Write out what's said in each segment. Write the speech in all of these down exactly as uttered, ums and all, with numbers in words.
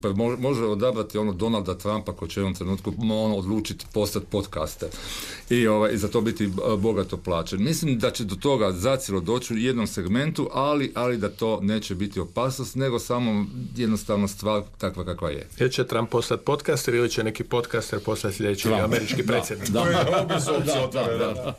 Pa može odabrati ono Donalda Trumpa koji će u jednom trenutku ono odlučiti postati podcaster i, ovaj, i za to biti bogato plaćen. Mislim da će do toga zacijelo doći u jednom segmentu, ali, ali da to neće biti opasnost, nego samo jednostavno stvar takva kakva je. Ili će Trump postati podcaster ili će neki podcaster postati sljedeći Trump. Američki predsjednik. Da, da, da, da, da.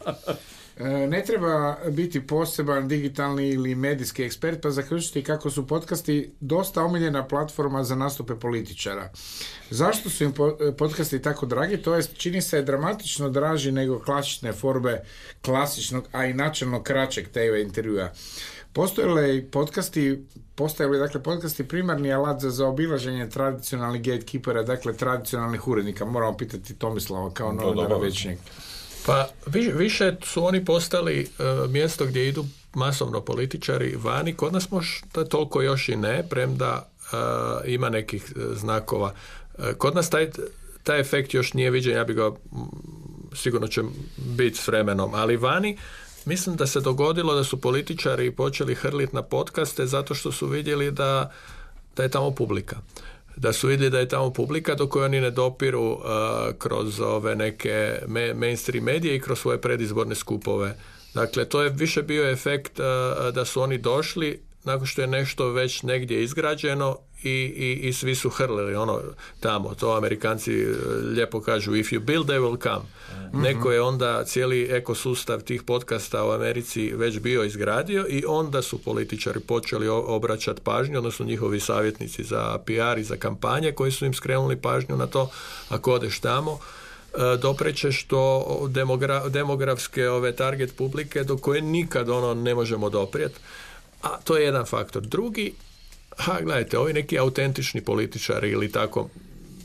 Ne treba biti poseban digitalni ili medijski ekspert pa zaključiti kako su podcasti dosta omiljena platforma za nastupe političara. Zašto su im podcasti tako dragi? To jest, čini se dramatično draži nego klasične forme klasičnog, a i načelno kraćeg te ve intervjua. Postoje li podcasti, postoje li dakle podcasti primarni alat za zaobilaženje tradicionalnih gatekeepera, dakle tradicionalnih urednika? Moramo pitati Tomislava kao novinara večnjeg. Pa više, više su oni postali uh, mjesto gdje idu masovno političari vani. Kod nas možda toliko još i ne, premda uh, ima nekih uh, znakova. Uh, kod nas taj, taj efekt još nije viđen, ja bi ga sigurno će biti s vremenom, ali vani mislim da se dogodilo da su političari počeli hrliti na podcaste zato što su vidjeli da, da je tamo publika. Da su vidjeli da je tamo publika do koje oni ne dopiru uh, kroz ove neke me, mainstream medije i kroz svoje predizborne skupove. Dakle, to je više bio efekt uh, da su oni došli nakon što je nešto već negdje izgrađeno i, i, i svi su hrlili ono tamo. To Amerikanci lijepo kažu if you build, they will come. Mm-hmm. Neko je onda cijeli ekosustav tih podcasta u Americi već bio izgradio i onda su političari počeli obraćati pažnju, odnosno njihovi savjetnici za P R i za kampanje koji su im skrenuli pažnju na to ako odeš tamo doprećeš do demogra- demografske ove target publike do koje nikad ono ne možemo doprijeti. A to je jedan faktor. Drugi, ha, gledajte, ovi neki autentični političari ili tako uh,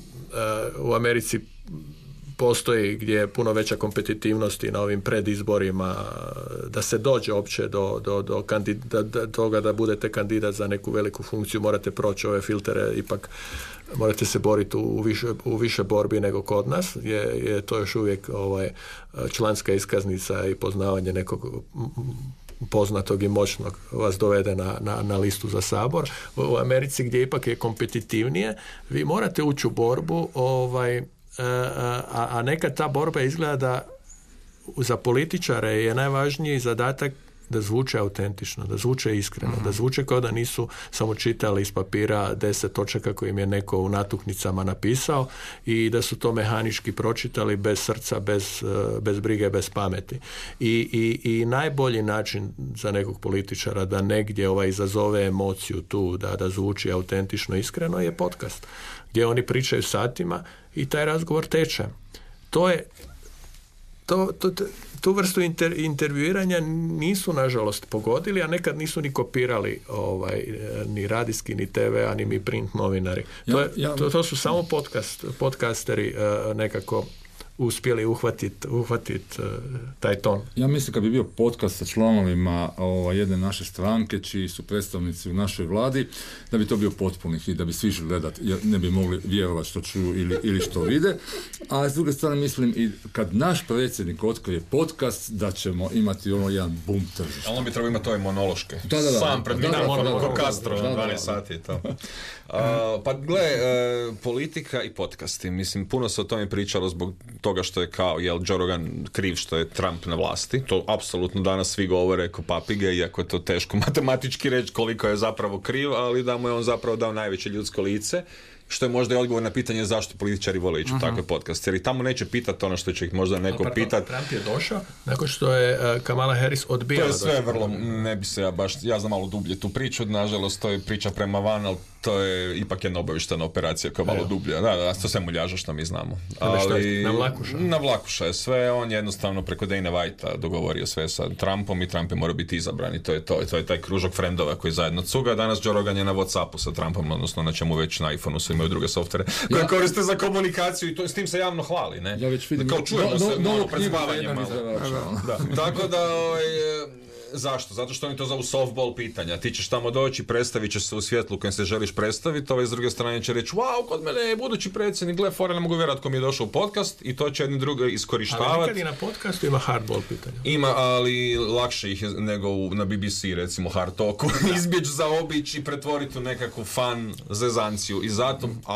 u Americi postoji gdje je puno veća kompetitivnosti na ovim predizborima, da se dođe uopće do, do, do kandida, da, toga da budete kandidat za neku veliku funkciju, morate proći ove filtere, ipak morate se boriti u više, u više borbi nego kod nas, je, je to još uvijek ovaj, članska iskaznica i poznavanje nekog poznatog i moćnog vas dovede na, na, na listu za Sabor. U Americi gdje ipak je kompetitivnije, vi morate ući u borbu, ovaj, a, a nekad ta borba izgleda da za političare je najvažniji zadatak da zvuče autentično, da zvuče iskreno, mm-hmm. da zvuče kao da nisu samo čitali iz papira deset točaka koje im je neko u natuknicama napisao i da su to mehanički pročitali bez srca, bez, bez brige, bez pameti. I, i, i najbolji način za nekog političara da negdje ovaj izazove emociju tu, da, da zvuči autentično, iskreno je podcast, gdje oni pričaju satima i taj razgovor teče. To je to, to, to tu vrstu inter, intervjuiranja nisu nažalost pogodili, a nekad nisu ni kopirali ovaj, ni radijski, ni te ve, a ni mi print novinari. Ja, to, je, ja, to, to su samo podcast, podcasteri uh, nekako uspjeli uhvatiti uhvatit, uh, taj ton. Ja mislim kad bi bio podcast sa članovima ova, jedne naše stranke, čiji su predstavnici u našoj vladi, da bi to bio potpunih i da bi svi išli gledati, jer ne bi mogli vjerovati što čuju ili, ili što vide. A s druge strane mislim i kad naš predsjednik otkrije podcast, da ćemo imati ono jedan boom tržišta. Ali on bi trebao imati ove monološke. Da, da, da. Sam pred mikrofonom ko Castro na dvanaest sati i to. Uh, pa gle, uh, politika i podcasti. Mislim, puno se o tome pričalo zbog toga što je kao, jel, Joe Rogan kriv što je Trump na vlasti. To apsolutno danas svi govore ko papige, iako je to teško matematički reći koliko je zapravo kriv, ali da mu je on zapravo dao najveće ljudsko lice, što je možda i odgovor na pitanje zašto političari vole ići u takve podcaste. Jer i tamo neće pitati ono što će ih možda neko pitati. Trump je došao nakon što je uh, Kamala Harris odbila. To je sve vrlo, ne bi se ja baš, ja znam malo dublje tu priču, nažalost to je priča prema van, ali to je ipak jedna obavještajna operacija koja je malo dublja. Da, da, to sve muljaža što mi znamo. Ali, na Vlakuša? Na Vlakuša je sve, on je jednostavno preko Dana Whitea dogovorio sve sa Trumpom i Trump je mora biti izabran i to je to. To je taj kružok frendova koji zajedno cuga. Danas Joe Rogan je na WhatsAppu sa Trumpom, odnosno na čemu već na iPhoneu su imaju druge softvere koje ja. koriste za komunikaciju i to, s tim se javno hvali, ne? Ja već vidim. Kao čujemo no, se no, malo no, pred spavanjem malo. Da. Tako da ovaj, Zašto? Zato što oni to zovu softball pitanja. Ti ćeš tamo doći, predstavit ćeš se u svjetlu u kojem se želiš predstaviti, ovaj s druge strane će reći, wow, kod mene je budući predsjednik, gle, fore, ne mogu vjerati ko mi je došao u podcast, i to će jedni druge iskorištavati. Ali nekad i na podcastu ima hardball pitanja. Ima, ali lakše ih je nego u, na B B C, recimo Hard Talku, izbjeći, zaobići i pretvoriti u nekakvu fan zezanciju. I zato,